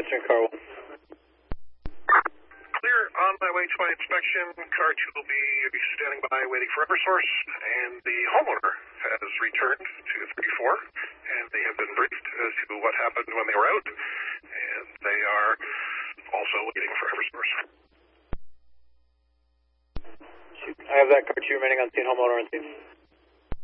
answering car 1. Clear on my way to my inspection. Car 2 will be standing by waiting for Eversource, and the homeowner has returned to 34, and they have been briefed as to what happened when they were out, and they are also waiting for Eversource. I have that car 2 remaining on scene, homeowner on scene.